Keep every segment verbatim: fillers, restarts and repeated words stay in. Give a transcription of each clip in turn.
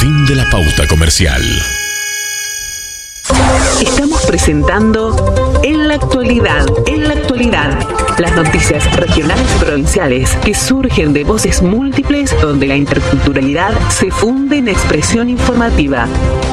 Fin de la pauta comercial. Estamos presentando En la Actualidad, En la Actualidad, las noticias regionales y provinciales que surgen de voces múltiples donde la interculturalidad se funde en expresión informativa.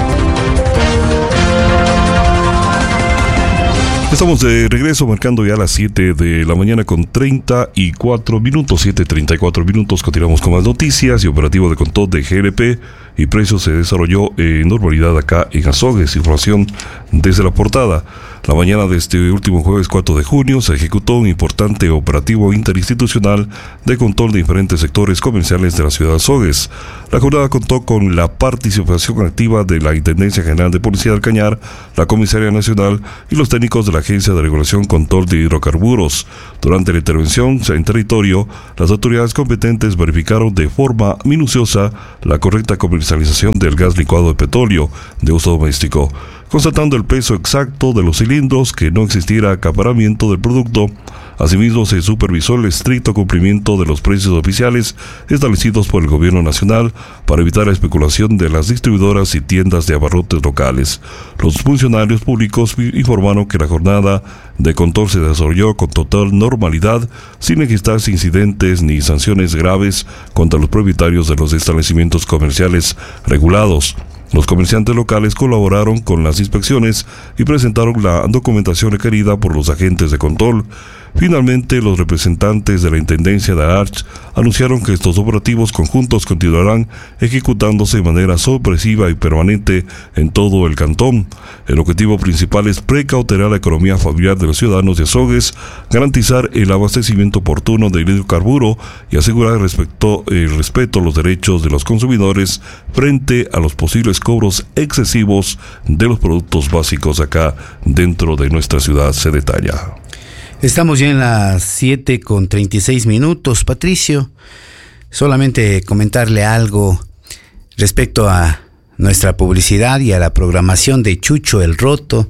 Estamos de regreso, marcando ya las siete de la mañana con treinta y cuatro minutos, siete treinta y cuatro minutos. Continuamos con más noticias. Y operativo de control de G L P y precios se desarrolló en normalidad acá en Azogues. Información desde la portada. La mañana de este último jueves cuatro de junio se ejecutó un importante operativo interinstitucional de control de diferentes sectores comerciales de la ciudad de Azogues. La jornada contó con la participación activa de la Intendencia General de Policía del Cañar, la Comisaría Nacional y los técnicos de la Agencia de Regulación y Control de Hidrocarburos. Durante la intervención en territorio, las autoridades competentes verificaron de forma minuciosa la correcta comercialización del gas licuado de petróleo de uso doméstico, constatando el peso exacto de los cilindros, que no existiera acaparamiento del producto. Asimismo, se supervisó el estricto cumplimiento de los precios oficiales establecidos por el Gobierno Nacional para evitar la especulación de las distribuidoras y tiendas de abarrotes locales. Los funcionarios públicos informaron que la jornada de control se desarrolló con total normalidad, sin registrar incidentes ni sanciones graves contra los propietarios de los establecimientos comerciales regulados. Los comerciantes locales colaboraron con las inspecciones y presentaron la documentación requerida por los agentes de control. Finalmente, los representantes de la Intendencia de Arch anunciaron que estos operativos conjuntos continuarán ejecutándose de manera sorpresiva y permanente en todo el cantón. El objetivo principal es precautelar la economía familiar de los ciudadanos de Azogues, garantizar el abastecimiento oportuno del hidrocarburo y asegurar el respeto, el respeto a los derechos de los consumidores frente a los posibles cobros excesivos de los productos básicos acá dentro de nuestra ciudad, se detalla. Estamos ya en las siete con treinta y seis minutos, Patricio. Solamente comentarle algo respecto a nuestra publicidad y a la programación de Chucho el Roto,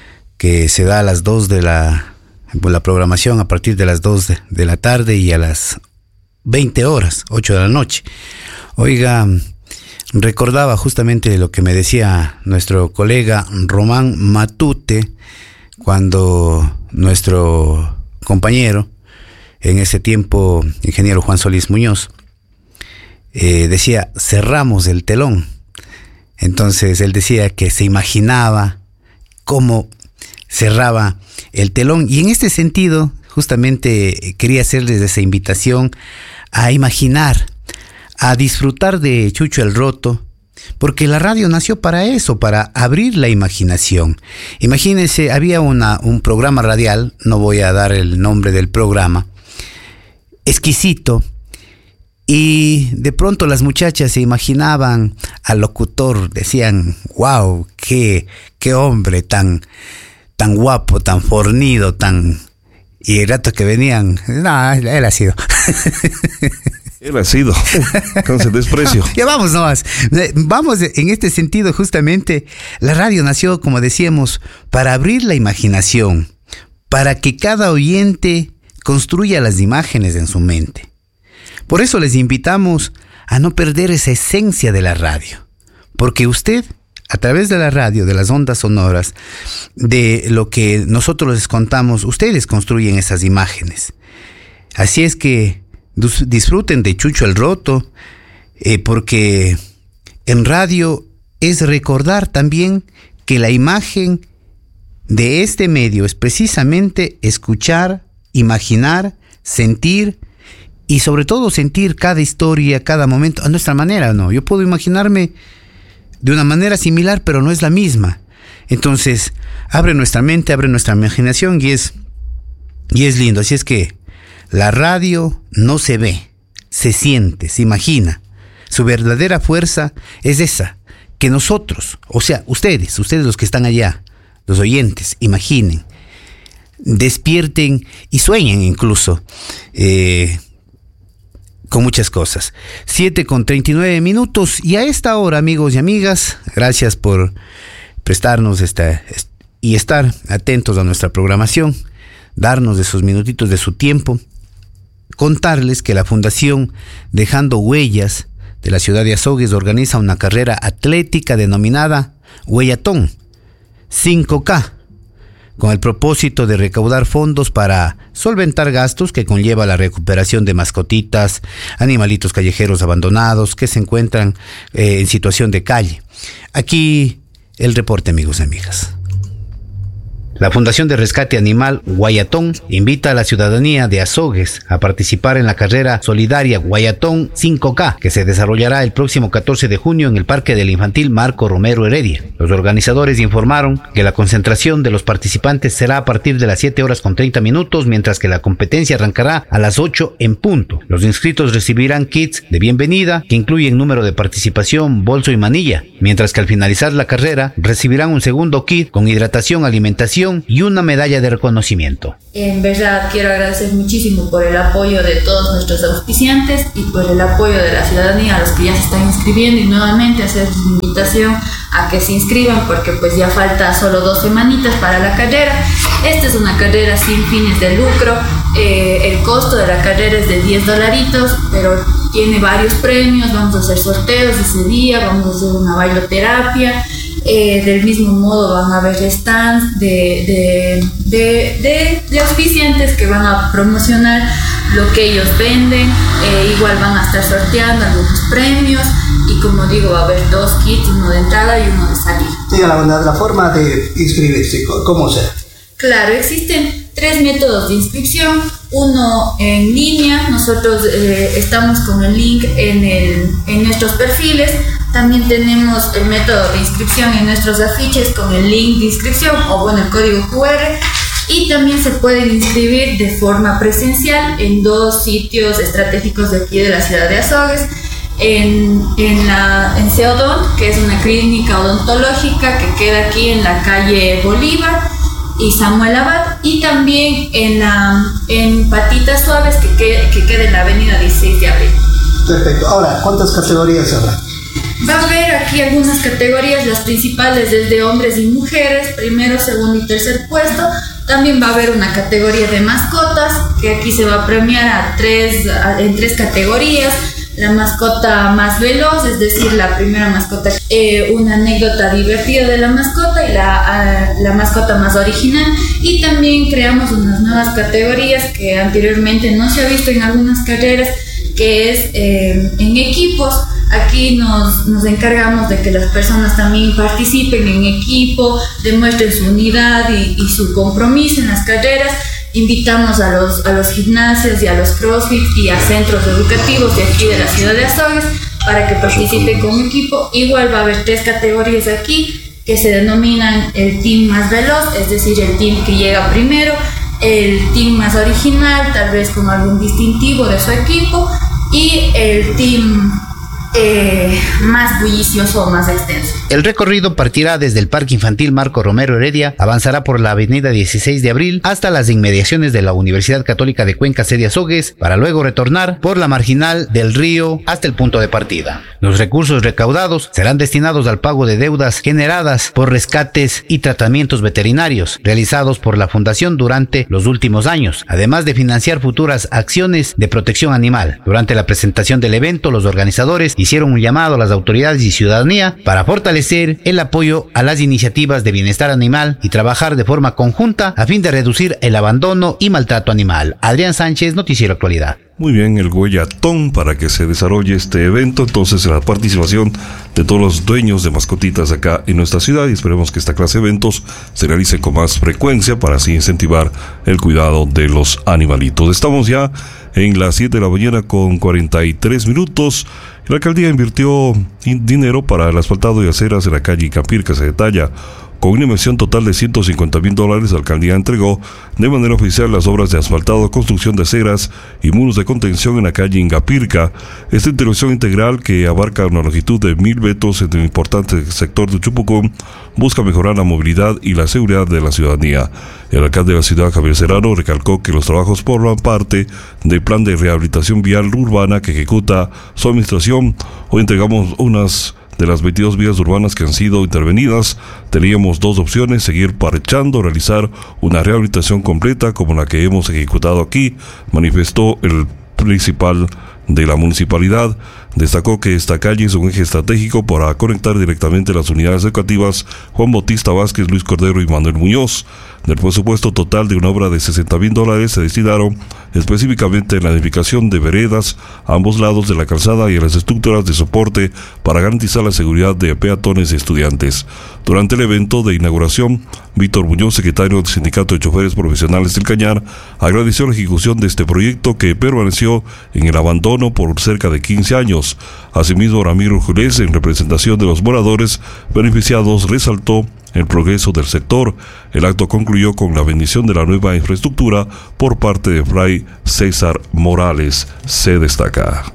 que se da a las dos de la, la programación a partir de las dos de, de la tarde y a las veinte horas, ocho de la noche. Oiga, recordaba justamente lo que me decía nuestro colega Román Matute, cuando nuestro compañero, en ese tiempo ingeniero Juan Solís Muñoz, eh, decía, cerramos el telón. Entonces él decía que se imaginaba cómo cerraba el telón, y en este sentido justamente quería hacerles esa invitación a imaginar, a disfrutar de Chucho el Roto, porque la radio nació para eso, para abrir la imaginación. Imagínense, había una, un programa radial, no voy a dar el nombre del programa, exquisito, y de pronto las muchachas se imaginaban al locutor, decían, wow, qué, qué hombre tan, tan guapo, tan fornido, tan... Y el rato que venían, no, él ha sido... Él ha sido, con ese desprecio. Ya vamos nomás. Vamos en este sentido, justamente, la radio nació, como decíamos, para abrir la imaginación, para que cada oyente construya las imágenes en su mente. Por eso les invitamos a no perder esa esencia de la radio, porque usted, a través de la radio, de las ondas sonoras, de lo que nosotros les contamos, ustedes construyen esas imágenes. Así es que disfruten de Chucho el Roto, eh, porque en radio es recordar también que la imagen de este medio es precisamente escuchar, imaginar, sentir, y sobre todo sentir cada historia, cada momento a nuestra manera, ¿no? Yo puedo imaginarme de una manera similar, pero no es la misma. Entonces, abre nuestra mente, abre nuestra imaginación, y es, y es lindo. Así es que la radio no se ve, se siente, se imagina. Su verdadera fuerza es esa, que nosotros, o sea, ustedes, ustedes los que están allá, los oyentes, imaginen, despierten y sueñen incluso eh, con muchas cosas. siete con treinta y nueve minutos, y a esta hora, amigos y amigas, gracias por prestarnos esta y estar atentos a nuestra programación, darnos esos minutitos de su tiempo. Contarles que la Fundación Dejando Huellas de la ciudad de Azogues organiza una carrera atlética denominada Huellatón cinco K, con el propósito de recaudar fondos para solventar gastos que conlleva la recuperación de mascotitas, animalitos callejeros abandonados que se encuentran eh, en situación de calle. Aquí el reporte, amigos y amigas. La Fundación de Rescate Animal Guayatón invita a la ciudadanía de Azogues a participar en la carrera solidaria Guayatón cinco K, que se desarrollará el próximo catorce de junio en el Parque del Infantil Marco Romero Heredia. Los organizadores informaron que la concentración de los participantes será a partir de las siete horas con treinta minutos, mientras que la competencia arrancará a las ocho en punto. Los inscritos recibirán kits de bienvenida que incluyen número de participación, bolso y manilla, mientras que al finalizar la carrera recibirán un segundo kit con hidratación, alimentación y una medalla de reconocimiento. En verdad quiero agradecer muchísimo por el apoyo de todos nuestros auspiciantes y por el apoyo de la ciudadanía, a los que ya se están inscribiendo, y nuevamente hacer la invitación a que se inscriban porque pues ya falta solo dos semanitas para la carrera. Esta es una carrera sin fines de lucro, eh, el costo de la carrera es de diez dolaritos, pero tiene varios premios. Vamos a hacer sorteos ese día, vamos a hacer una bailoterapia. Eh, del mismo modo van a haber stands de, de, de, de, de auspiciantes que van a promocionar lo que ellos venden. Eh, igual van a estar sorteando algunos premios y, como digo, va a haber dos kits, uno de entrada y uno de salida. Diga la verdad, la forma de inscribirse, ¿cómo será? Claro, existen tres métodos de inscripción. Uno en línea, nosotros eh, estamos con el link en, el, en nuestros perfiles. También tenemos el método de inscripción en nuestros afiches con el link de inscripción o bueno, el código cu erre. Y también se pueden inscribir de forma presencial en dos sitios estratégicos de aquí de la ciudad de Azogues. En, en, la, en Ceodont, que es una clínica odontológica que queda aquí en la calle Bolívar y Samuel Abad, y también en, la, en Patitas Suaves, que, que, que queda en la avenida dieciséis de abril. Perfecto. Ahora, ¿cuántas categorías habrá? Va a haber aquí algunas categorías, las principales desde hombres y mujeres, primero, segundo y tercer puesto. También va a haber una categoría de mascotas, que aquí se va a premiar a tres, a, en tres categorías. La mascota más veloz, es decir, la primera mascota, eh, una anécdota divertida de la mascota y la, uh, la mascota más original. Y también creamos unas nuevas categorías que anteriormente no se ha visto en algunas carreras, que es eh, en equipos. Aquí nos, nos encargamos de que las personas también participen en equipo, demuestren su unidad y, y su compromiso en las carreras. Invitamos a los, a los gimnasios y a los CrossFit y a centros educativos de aquí de la ciudad de Azogues para que participen con equipo. Igual va a haber tres categorías aquí que se denominan el team más veloz, es decir, el team que llega primero, el team más original, tal vez con algún distintivo de su equipo, y el team Eh, más bullicioso o más extenso. El recorrido partirá desde el Parque Infantil Marco Romero Heredia, avanzará por la avenida dieciséis de abril hasta las inmediaciones de la Universidad Católica de Cuenca, sede Azogues, para luego retornar por la marginal del río hasta el punto de partida. Los recursos recaudados serán destinados al pago de deudas generadas por rescates y tratamientos veterinarios realizados por la Fundación durante los últimos años, además de financiar futuras acciones de protección animal. Durante la presentación del evento, los organizadores hicieron un llamado a las autoridades y ciudadanía para fortalecer el apoyo a las iniciativas de bienestar animal y trabajar de forma conjunta a fin de reducir el abandono y maltrato animal. Adrián Sánchez, Noticiero Actualidad. Muy bien, el Huellatón para que se desarrolle este evento. Entonces, la participación de todos los dueños de mascotitas acá en nuestra ciudad, y esperemos que esta clase de eventos se realice con más frecuencia para así incentivar el cuidado de los animalitos. Estamos ya en las siete de la mañana con cuarenta y tres minutos. La alcaldía invirtió dinero para el asfaltado y aceras en la calle Incapirca, se detalla. Con una inversión total de ciento cincuenta mil dólares, la alcaldía entregó de manera oficial las obras de asfaltado, construcción de aceras y muros de contención en la calle Ingapirca. Esta intervención integral, que abarca una longitud de mil metros en el importante sector de Chupucún, busca mejorar la movilidad y la seguridad de la ciudadanía. El alcalde de la ciudad, Javier Serrano, recalcó que los trabajos forman parte del plan de rehabilitación vial urbana que ejecuta su administración. Hoy entregamos unas de las veintidós vías urbanas que han sido intervenidas. Teníamos dos opciones: seguir parchando o realizar una rehabilitación completa como la que hemos ejecutado aquí, manifestó el principal de la municipalidad. Destacó que esta calle es un eje estratégico para conectar directamente las unidades educativas Juan Bautista Vázquez, Luis Cordero y Manuel Muñoz. Del presupuesto total de una obra de sesenta mil dólares se destinaron específicamente en la edificación de veredas a ambos lados de la calzada y en las estructuras de soporte para garantizar la seguridad de peatones y estudiantes. Durante el evento de inauguración, Víctor Muñoz, secretario del Sindicato de Choferes Profesionales del Cañar, agradeció la ejecución de este proyecto que permaneció en el abandono por cerca de quince años. Asimismo, Ramiro Julés, en representación de los moradores beneficiados, resaltó el progreso del sector. El acto concluyó con la bendición de la nueva infraestructura por parte de Fray César Morales. Se destaca.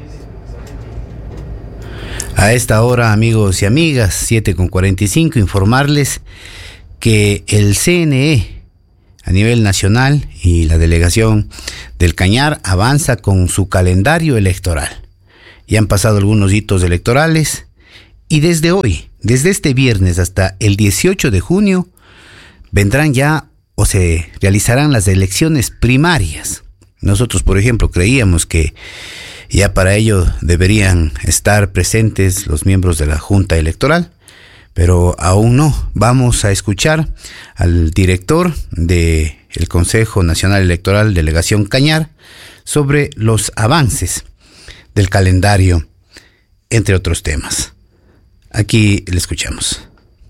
A esta hora, amigos y amigas, siete con cuarenta y cinco, informarles que el C N E a nivel nacional y la delegación del Cañar avanza con su calendario electoral. Ya han pasado algunos hitos electorales y desde hoy, desde este viernes hasta el dieciocho de junio, vendrán ya o se realizarán las elecciones primarias. Nosotros, por ejemplo, creíamos que ya para ello deberían estar presentes los miembros de la Junta Electoral, pero aún no. Vamos a escuchar al director del Consejo Nacional Electoral, Delegación Cañar, sobre los avances del calendario, entre otros temas. Aquí le escuchamos.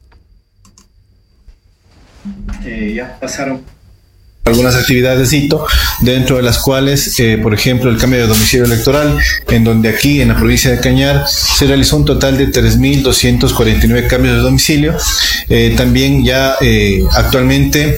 Eh, ya pasaron algunas actividades de hito, dentro de las cuales, eh, por ejemplo, el cambio de domicilio electoral, en donde aquí en la provincia de Cañar se realizó un total de tres mil doscientos cuarenta y nueve cambios de domicilio. Eh, también ya eh, actualmente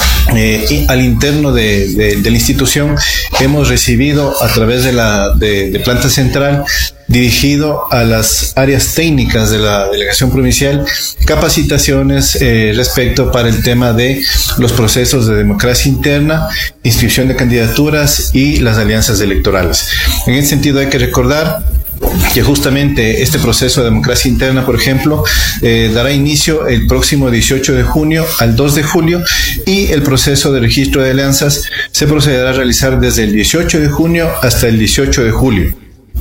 Eh, y al interno de, de, de la institución hemos recibido a través de la de, de planta central, dirigido a las áreas técnicas de la delegación provincial, capacitaciones eh, respecto para el tema de los procesos de democracia interna, inscripción de candidaturas y las alianzas electorales. En ese sentido hay que recordar que justamente este proceso de democracia interna, por ejemplo, eh, dará inicio el próximo dieciocho de junio al dos de julio, y el proceso de registro de alianzas se procederá a realizar desde el dieciocho de junio hasta el dieciocho de julio.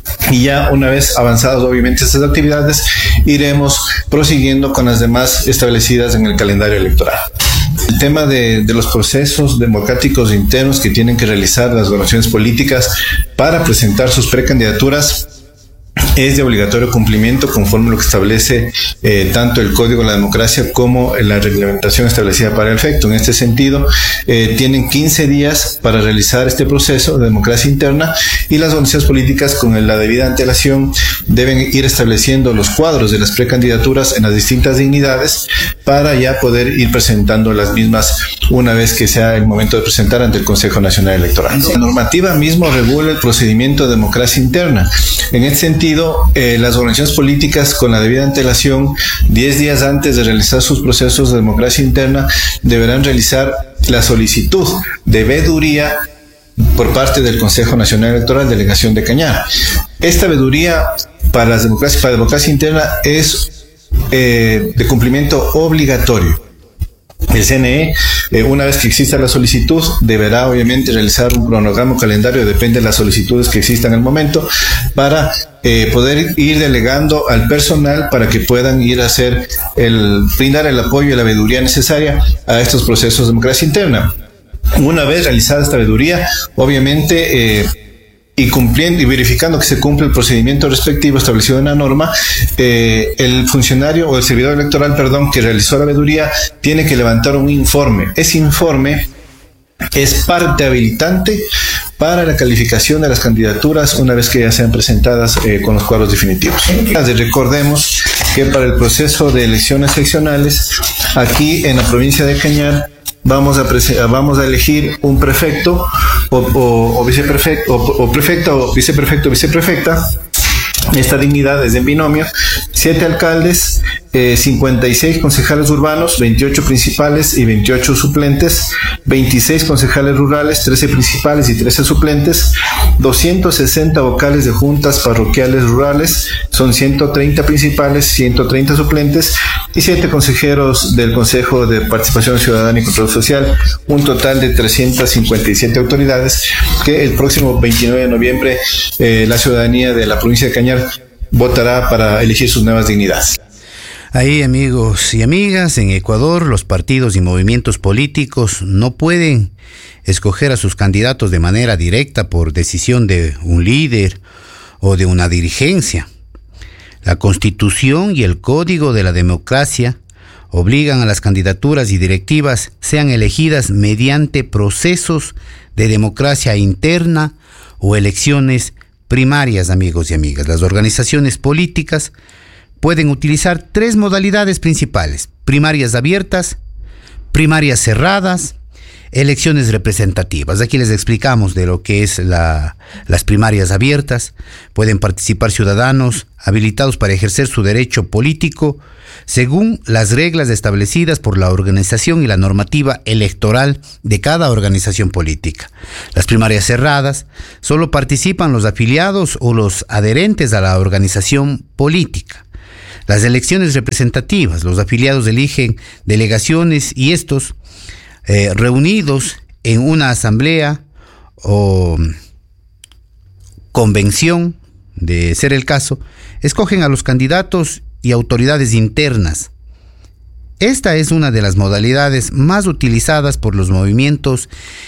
Y ya una vez avanzadas obviamente estas actividades, iremos prosiguiendo con las demás establecidas en el calendario electoral. El tema de, de los procesos democráticos internos que tienen que realizar las organizaciones políticas para presentar sus precandidaturas es de obligatorio cumplimiento conforme lo que establece eh, tanto el Código de la Democracia como la reglamentación establecida para el efecto. En este sentido, eh, tienen quince días para realizar este proceso de democracia interna, y las organizaciones políticas con la debida antelación deben ir estableciendo los cuadros de las precandidaturas en las distintas dignidades para ya poder ir presentando las mismas una vez que sea el momento de presentar ante el Consejo Nacional Electoral. La normativa mismo regula el procedimiento de democracia interna. En este sentido, eh, las organizaciones políticas con la debida antelación, diez días antes de realizar sus procesos de democracia interna, deberán realizar la solicitud de veeduría por parte del Consejo Nacional Electoral, Delegación de Cañar. Esta veeduría para las democracias, para democracia interna es eh, de cumplimiento obligatorio. El C N E, eh, una vez que exista la solicitud, deberá obviamente realizar un cronograma, un calendario, depende de las solicitudes que existan en el momento, para eh, poder ir delegando al personal para que puedan ir a hacer el, brindar el apoyo y la veeduría necesaria a estos procesos de democracia interna. Una vez realizada esta veeduría, obviamente, eh, y cumpliendo y verificando que se cumple el procedimiento respectivo establecido en la norma, eh, el funcionario o el servidor electoral, perdón, que realizó la veeduría tiene que levantar un informe. Ese informe es parte habilitante para la calificación de las candidaturas una vez que ya sean presentadas eh, con los cuadros definitivos. Recordemos que para el proceso de elecciones seccionales, aquí en la provincia de Cañar, Vamos a, vamos a elegir un prefecto o, o, o viceprefecto o, o prefecto o viceprefecto o viceprefecta. Esta dignidad es en binomio, siete alcaldes eh, cincuenta y seis concejales urbanos, veintiocho principales y veintiocho suplentes, veintiséis concejales rurales, trece principales y trece suplentes, doscientos sesenta vocales de juntas parroquiales rurales, son ciento treinta principales, ciento treinta suplentes y siete consejeros del Consejo de Participación Ciudadana y Control Social, un total de trescientas cincuenta y siete autoridades que el próximo veintinueve de noviembre eh, la ciudadanía de la provincia de Cañar votará para elegir sus nuevas dignidades. Ahí, amigos y amigas, en Ecuador los partidos y movimientos políticos no pueden escoger a sus candidatos de manera directa por decisión de un líder o de una dirigencia. La Constitución y el Código de la Democracia obligan a las candidaturas y directivas sean elegidas mediante procesos de democracia interna o elecciones primarias, amigos y amigas. Las organizaciones políticas pueden utilizar tres modalidades principales: primarias abiertas, primarias cerradas, elecciones representativas. Aquí les explicamos de lo que es la, las primarias abiertas. Pueden participar ciudadanos habilitados para ejercer su derecho político según las reglas establecidas por la organización y la normativa electoral de cada organización política. Las primarias cerradas solo participan los afiliados o los adherentes a la organización política. Las elecciones representativas, los afiliados eligen delegaciones y estos, eh, reunidos en una asamblea o convención, de ser el caso, escogen a los candidatos y autoridades internas. Esta es una de las modalidades más utilizadas por los movimientos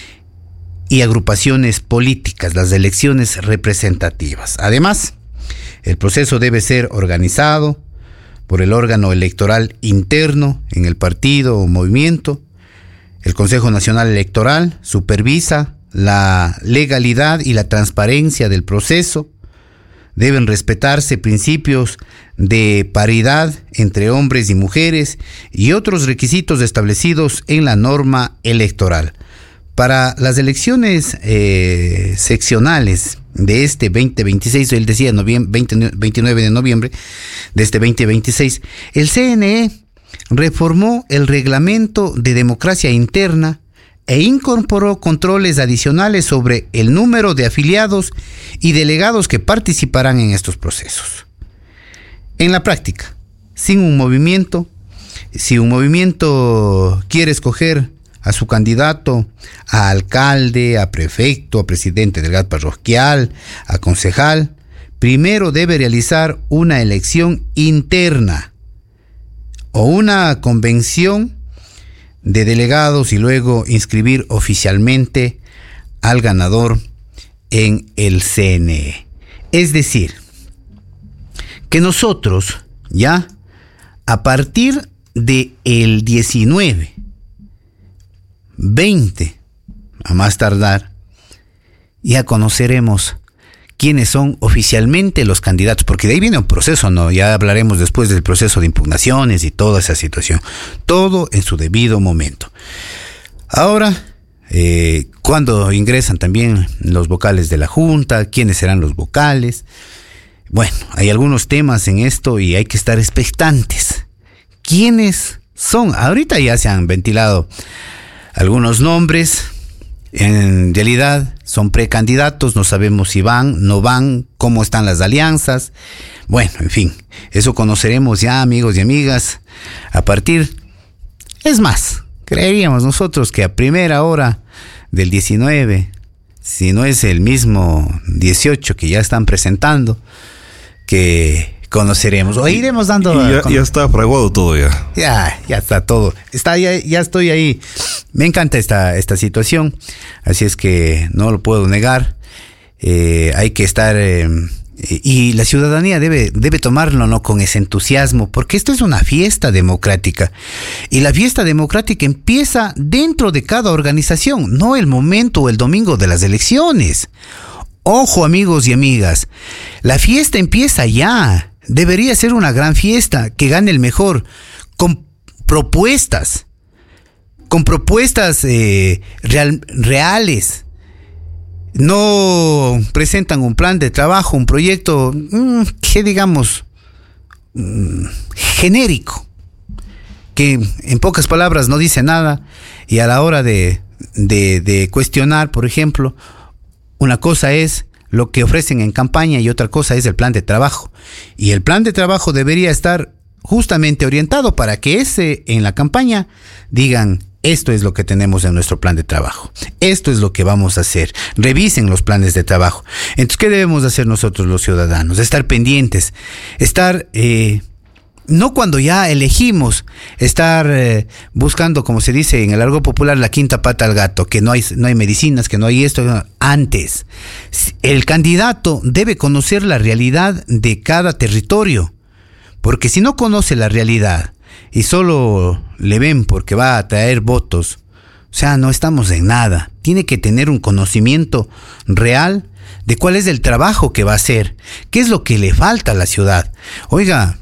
y agrupaciones políticas, las elecciones representativas. Además, el proceso debe ser organizado por el órgano electoral interno en el partido o movimiento. El Consejo Nacional Electoral supervisa la legalidad y la transparencia del proceso. Deben respetarse principios de paridad entre hombres y mujeres y otros requisitos establecidos en la norma electoral. Para las elecciones eh, seccionales de este veinte veintiséis, él decía noviembre, veinte, veintinueve de noviembre de este veinte veintiséis, el C N E reformó el reglamento de democracia interna e incorporó controles adicionales sobre el número de afiliados y delegados que participarán en estos procesos. En la práctica, sin un movimiento, si un movimiento quiere escoger a su candidato, a alcalde, a prefecto, a presidente del delegado parroquial, a concejal, primero debe realizar una elección interna o una convención de delegados y luego inscribir oficialmente al ganador en el C N E. Es decir, que nosotros ya a partir del diecinueve, veinte, a más tardar, ya conoceremos quiénes son oficialmente los candidatos, porque de ahí viene un proceso, ¿no? Ya hablaremos después del proceso de impugnaciones y toda esa situación. Todo en su debido momento. Ahora, eh, cuando ingresan también los vocales de la Junta, quiénes serán los vocales. Bueno, hay algunos temas en esto y hay que estar expectantes. ¿Quiénes son? Ahorita ya se han ventilado algunos nombres. En realidad son precandidatos, no sabemos si van, no van, cómo están las alianzas. Bueno, en fin, eso conoceremos ya, amigos y amigas, a partir, es más, creeríamos nosotros que a primera hora del diecinueve, si no es el mismo dieciocho que ya están presentando, que conoceremos o iremos dando. Y ya, ya está fraguado todo ya. Ya, ya está todo. Está ya, ya estoy ahí. Me encanta esta, esta situación, así es que no lo puedo negar. Eh, hay que estar eh, y la ciudadanía debe, debe tomarlo no con ese entusiasmo, porque esto es una fiesta democrática y la fiesta democrática empieza dentro de cada organización, no el momento o el domingo de las elecciones. Ojo, amigos y amigas, la fiesta empieza ya. Debería ser una gran fiesta, que gane el mejor, con propuestas, con propuestas eh, real, reales. No presentan un plan de trabajo, un proyecto mmm, que digamos mmm, genérico, que en pocas palabras no dice nada, y a la hora de, de, de cuestionar, por ejemplo, una cosa es lo que ofrecen en campaña y otra cosa es el plan de trabajo. Y el plan de trabajo debería estar justamente orientado para que ese en la campaña digan: esto es lo que tenemos en nuestro plan de trabajo, esto es lo que vamos a hacer, revisen los planes de trabajo. Entonces, ¿qué debemos hacer nosotros los ciudadanos? Estar pendientes, estar, eh, no cuando ya elegimos, estar eh, buscando, como se dice en el argot popular, la quinta pata al gato, que no hay, no hay medicinas, que no hay esto. Antes, el candidato debe conocer la realidad de cada territorio, porque si no conoce la realidad y solo le ven porque va a traer votos, o sea, no estamos en nada. Tiene que tener un conocimiento real de cuál es el trabajo que va a hacer, qué es lo que le falta a la ciudad. Oiga,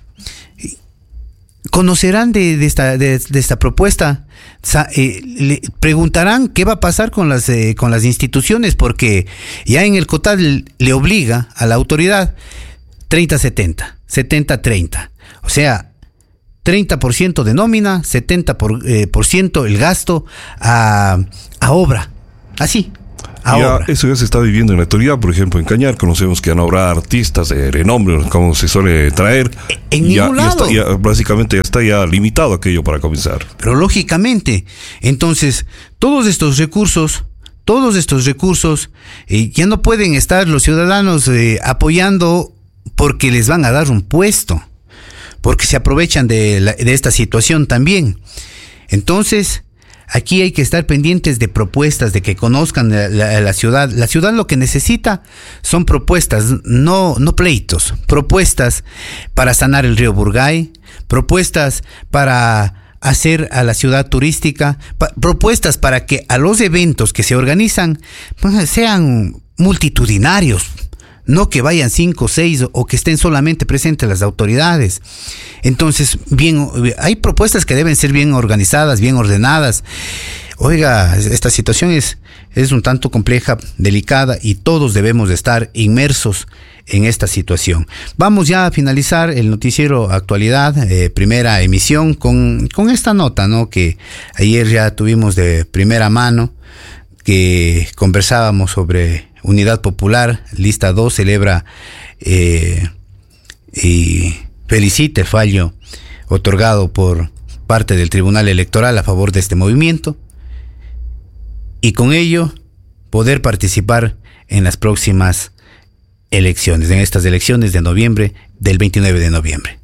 conocerán de, de, esta, de, de esta propuesta, eh, le preguntarán qué va a pasar con las, eh, con las instituciones, porque ya en el COTAD le, le obliga a la autoridad treinta setenta, setenta treinta, o sea, treinta por ciento de nómina, setenta por ciento por, eh, por ciento el gasto a, a obra, así. Ya, eso ya se está viviendo en la actualidad. Por ejemplo, en Cañar conocemos que van a obrar artistas de renombre, como se suele traer. En ya, ningún lado. Ya está, ya, básicamente ya está ya limitado aquello para comenzar. Pero lógicamente, entonces, todos estos recursos, todos estos recursos, eh, ya no pueden estar los ciudadanos eh, apoyando porque les van a dar un puesto, porque se aprovechan de, la, de esta situación también. Entonces, aquí hay que estar pendientes de propuestas, de que conozcan la, la, la ciudad. La ciudad lo que necesita son propuestas, no, no pleitos. Propuestas para sanar el río Burgay, propuestas para hacer a la ciudad turística, pa, propuestas para que a los eventos que se organizan pues, sean multitudinarios. No que vayan cinco o seis o que estén solamente presentes las autoridades. Entonces, bien, hay propuestas que deben ser bien organizadas, bien ordenadas. Oiga, esta situación es, es un tanto compleja, delicada, y todos debemos de estar inmersos en esta situación. Vamos ya a finalizar el noticiero Actualidad, eh, primera emisión, con, con esta nota, ¿no? Que ayer ya tuvimos de primera mano, que conversábamos sobre Unidad Popular, lista dos, celebra eh, y felicita el fallo otorgado por parte del Tribunal Electoral a favor de este movimiento, y con ello poder participar en las próximas elecciones, en estas elecciones de noviembre, del veintinueve de noviembre.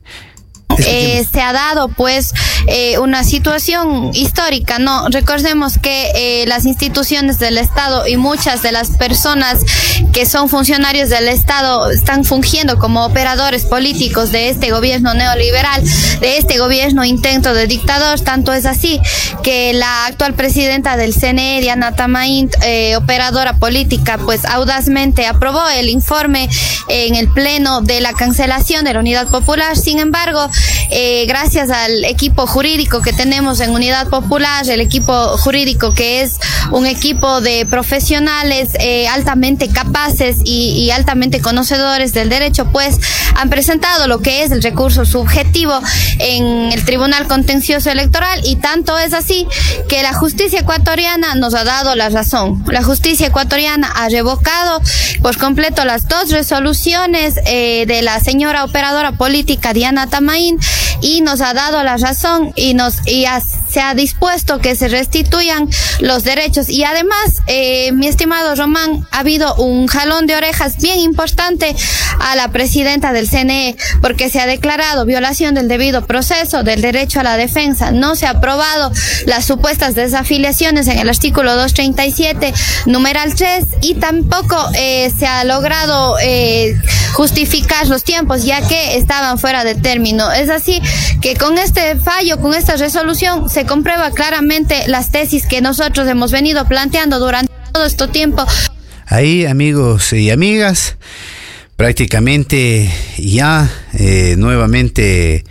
Eh, se ha dado pues eh, una situación histórica, ¿no? Recordemos que eh, las instituciones del Estado y muchas de las personas que son funcionarios del Estado están fungiendo como operadores políticos de este gobierno neoliberal, de este gobierno intento de dictador. Tanto es así que la actual presidenta del C N E, Diana Tamain, eh, operadora política, pues audazmente aprobó el informe en el pleno de la cancelación de la Unidad Popular. Sin embargo, Eh, gracias al equipo jurídico que tenemos en Unidad Popular, el equipo jurídico que es un equipo de profesionales eh, altamente capaces y, y altamente conocedores del derecho, pues han presentado lo que es el recurso subjetivo en el Tribunal Contencioso Electoral, y tanto es así que la justicia ecuatoriana nos ha dado la razón. La justicia ecuatoriana ha revocado por completo las dos resoluciones eh, de la señora operadora política Diana Tamain, y nos ha dado la razón y nos y ha, se ha dispuesto que se restituyan los derechos. Y además, eh, mi estimado Román, ha habido un jalón de orejas bien importante a la presidenta del C N E, porque se ha declarado violación del debido proceso, del derecho a la defensa. No se ha aprobado las supuestas desafiliaciones en el artículo doscientos treinta y siete, numeral tres, y tampoco eh, se ha logrado eh, justificar los tiempos, ya que estaban fuera de término. Es así que con este fallo, con esta resolución, se comprueba claramente las tesis que nosotros hemos venido planteando durante todo este tiempo. Ahí, amigos y amigas, prácticamente ya eh, nuevamente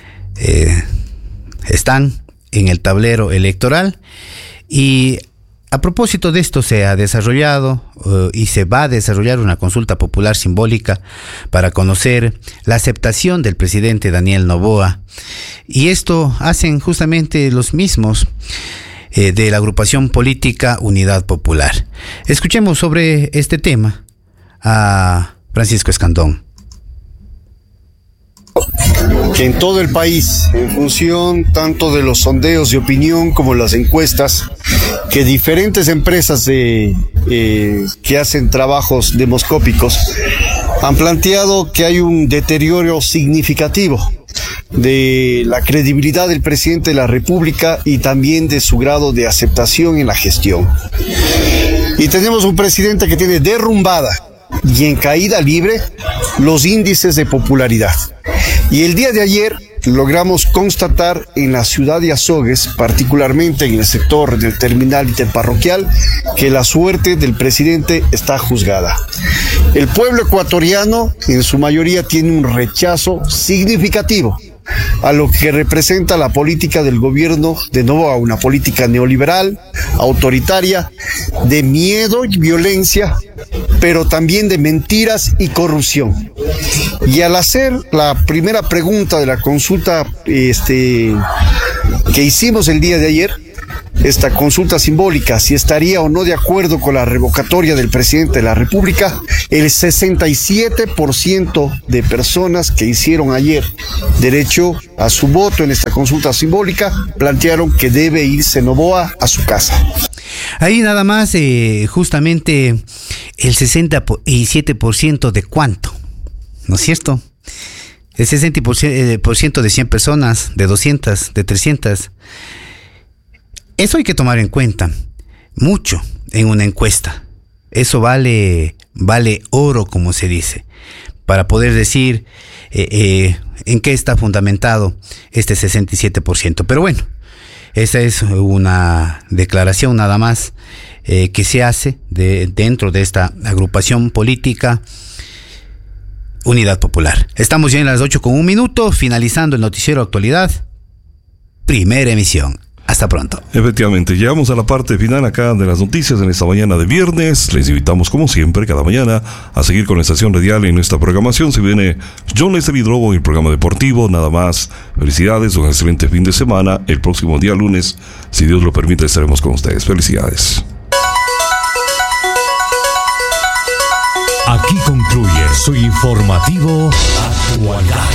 eh, están en el tablero electoral, y a propósito de esto se ha desarrollado uh, y se va a desarrollar una consulta popular simbólica para conocer la aceptación del presidente Daniel Noboa. Y esto hacen justamente los mismos eh, de la agrupación política Unidad Popular. Escuchemos sobre este tema a Francisco Escandón. Que en todo el país, en función tanto de los sondeos de opinión como las encuestas, que diferentes empresas de, eh, que hacen trabajos demoscópicos han planteado que hay un deterioro significativo de la credibilidad del presidente de la República y también de su grado de aceptación en la gestión. Y tenemos un presidente que tiene derrumbada y en caída libre los índices de popularidad. Y el día de ayer logramos constatar en la ciudad de Azogues, particularmente en el sector del terminal interparroquial, que la suerte del presidente está juzgada. El pueblo ecuatoriano, en su mayoría, tiene un rechazo significativo a lo que representa la política del gobierno de Noboa, una política neoliberal, autoritaria, de miedo y violencia, pero también de mentiras y corrupción. Y al hacer la primera pregunta de la consulta este, que hicimos el día de ayer, esta consulta simbólica, si estaría o no de acuerdo con la revocatoria del presidente de la República, el sesenta y siete por ciento de personas que hicieron ayer derecho a su voto en esta consulta simbólica plantearon que debe irse Noboa a su casa. Ahí nada más, eh, justamente el sesenta y siete por ciento de cuánto, ¿no es cierto? El sesenta por ciento de cien personas, de doscientas, de trescientas. Eso hay que tomar en cuenta mucho en una encuesta. Eso vale, vale oro, como se dice, para poder decir eh, eh, en qué está fundamentado este sesenta y siete por ciento. Pero bueno, esa es una declaración nada más eh, que se hace de, dentro de esta agrupación política Unidad Popular. Estamos ya en las ocho con un minuto, finalizando el noticiero Actualidad, primera emisión. Hasta pronto. Efectivamente, llegamos a la parte final acá de las noticias en esta mañana de viernes. Les invitamos, como siempre, cada mañana a seguir con la estación radial en nuestra programación. Se viene John Lester Hidrobo y el programa deportivo. Nada más, felicidades, un excelente fin de semana. El próximo día lunes, si Dios lo permite, estaremos con ustedes. Felicidades. Aquí concluye su informativo Actualidad.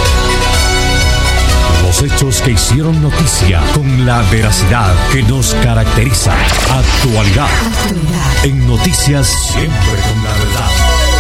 Los hechos que hicieron noticia con la veracidad que nos caracteriza. Actualidad. Actualidad. En noticias siempre con la verdad.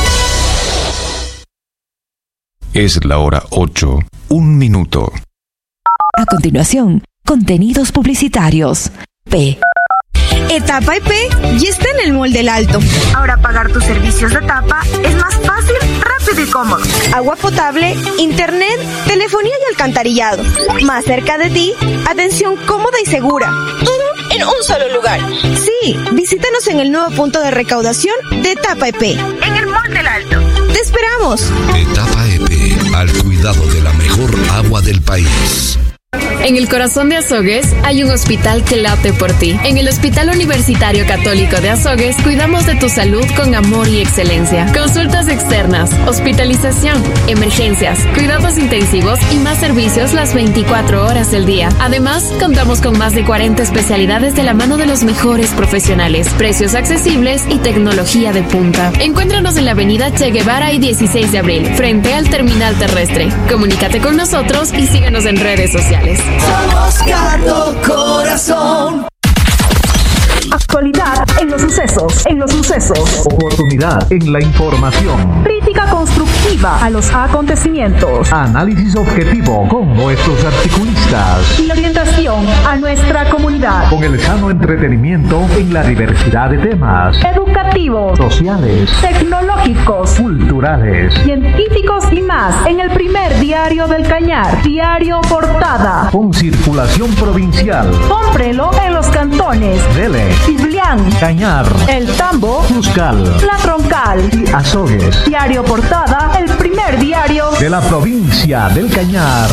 Es la hora ocho, un minuto. A continuación, contenidos publicitarios. P. Etapa E P ya está en el Mall del Alto. Ahora pagar tus servicios de etapa es más fácil, rápido y cómodo. Agua potable, internet, telefonía y alcantarillado. Más cerca de ti, atención cómoda y segura. Todo en un solo lugar. Sí, visítanos en el nuevo punto de recaudación de Etapa E P. En el Mall del Alto. ¡Te esperamos! Etapa E P, al cuidado de la mejor agua del país. En el corazón de Azogues hay un hospital que late por ti. En el Hospital Universitario Católico de Azogues cuidamos de tu salud con amor y excelencia. Consultas externas, hospitalización, emergencias, cuidados intensivos y más servicios las veinticuatro horas del día. Además, contamos con más de cuarenta especialidades de la mano de los mejores profesionales, precios accesibles y tecnología de punta. Encuéntranos en la avenida Che Guevara y dieciséis de abril, frente al terminal terrestre. Comunícate con nosotros y síguenos en redes sociales. Somos Cardo Corazón. Actualidad en los sucesos, en los sucesos. Oportunidad en la información. Crítica constructiva a los acontecimientos. Análisis objetivo con nuestros articulistas. Y orientación a nuestra comunidad. Con el sano entretenimiento en la diversidad de temas. Educativos, sociales, tecnológicos, culturales, científicos y más. En el primer diario del Cañar, Diario Portada. Con circulación provincial. Cómprelo en los cantones Dele, Ciblián, Cañar, El Tambo, Cuscal, La Troncal y Azogues. Diario Portada, el primer diario de la provincia del Cañar.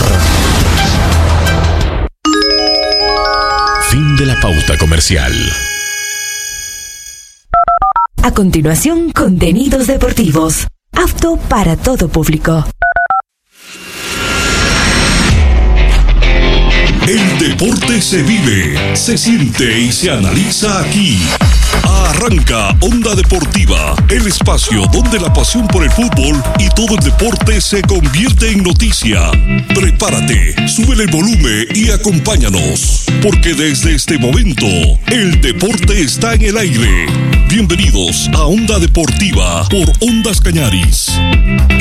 Fin de la pauta comercial. A continuación, contenidos deportivos. Apto para todo público. El deporte se vive, se siente y se analiza aquí. Arranca Onda Deportiva, el espacio donde la pasión por el fútbol y todo el deporte se convierte en noticia. Prepárate, súbele el volumen y acompáñanos, porque desde este momento el deporte está en el aire. Bienvenidos a Onda Deportiva por Ondas Cañaris.